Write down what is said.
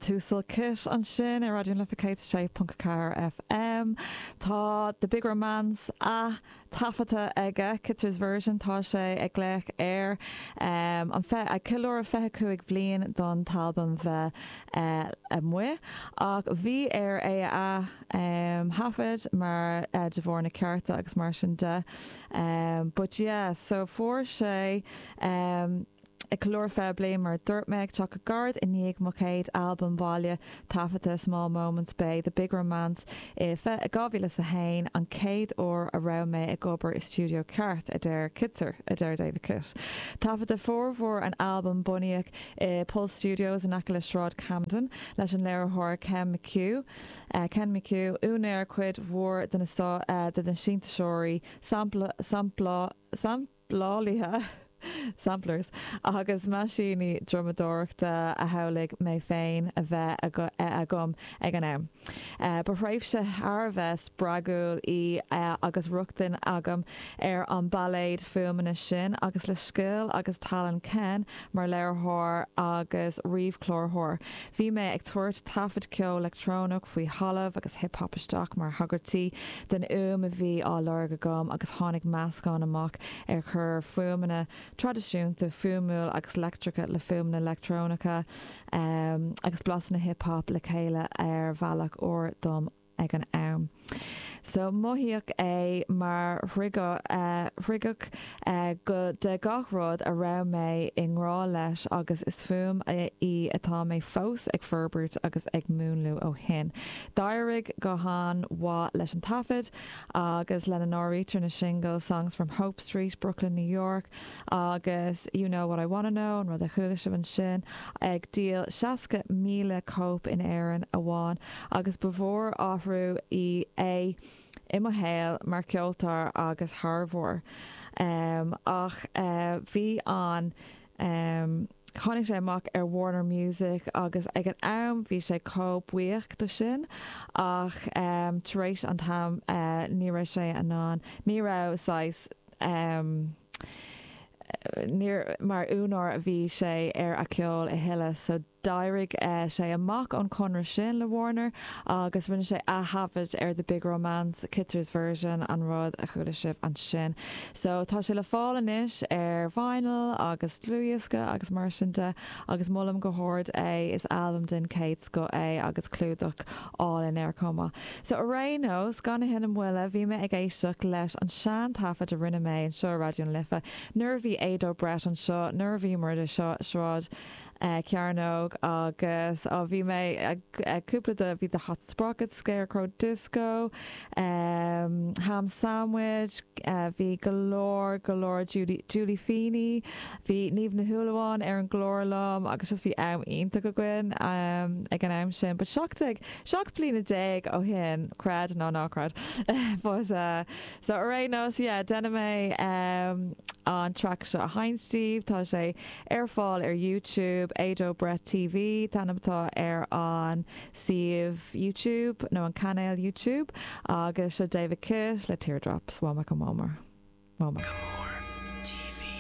túsal kis an sin I Radio Lificate sé.car FM. Tá The Big Romance a tafata ige Kitzer's version tá sé ag gléich an fe a kilóir fethe cuaig bblion don talbam bheith mu ach bhí é a hafid mar de bhór na cearta agus mar sin de but yeah so for sé I clór fe blé mar dúirt meid teach a gard in níag macéid album bhaile tafata Small Moments Bay The Big Romance fe a gáhíle sa hain an céad ó a ra mé ag gobar I studio ceart a déir Kitzer a déir David Kitt. Tafata fórmhór an album buníoch Pulse Studios in Acala Shráid Camden leis an léirthóir Ken McHugh únéir cuid mhór den sínta seoirí samplálíthe samplers agus maisíní dromadóireachta a thabhlaigh mé féin a bheith agam ag an am. Ba raibh se tharbheith spragúil I agus ruachtain agam an ballaid fuaimena sin agus le sciil agus talan Ken mar léirthóir agus riomhchlórthóir. Bhí mé ag tuairt tafad ceo electrónach faoi halamh agus hip-hop isteach mar hagartí den a bhí á leir agam agus tháinig meascán amach chur fuaimena tradiisiúnta fuaimúil agus electrica le fuaimna electrónacha agus blasanna hip-hop le chéile bhealach ó dom ag an am. So mohiíoch mar rigach go de gachród a ra mé I ngrá leis agus is fuam I atá mé fós ag ferbert agus ag múnlú ó hin. Dairig go hán wá leis an tafid agus le an áítar na single Songs from Hope Street, Brooklyn, New York agus You Know What I Wanna Know an rud a chuúla an sin ag díal 60,000 cóp in éan amháin agus bhór áhrú I Imma héil mar ceoltar agus Harvór ach bhí an chonig sé amach Warner Music agus ag an am bhí sé cóbuíoch do sin ach taréis an tam ní raibh sé an ní raibh sais mar únar a bhí sé a ceol I heile so dairig sé amach an conra sin le Warner agus rinne sé a hafid The Big Romance Kitzer's version an rud a chuúla sibh an sin. So tá sé le fáil inis vinyl agus luúiasca agus mar sin de agus mollam go hord is album den Kates go agus clúdach all in comma. So a rénos ganna hin bhfuile bhí me ag éisteach leis an sean tafad a rinne mé an seo Radio Lifa. Nervhí édó Brett an seo, nervhí mar de seo Shráid Cearnóg agus bhí mé cúpla de bhí de Hot Sprocket, Scarecrow Disco, Ham Sandwich, bhí galore Julie Feeney, bhí Níomh na Húlaháin an glórlam agus just bhí ionta go gin ag an am sin, but seach bliana déag ó hin crad nácrad. But so rénos denna mé an track seo a Hein Steve tá sé fáil YouTube Édó Brett TV tanamtá an Siomh YouTube nó an canal YouTube agus se David Kitt le Teardrops Wama go Momar.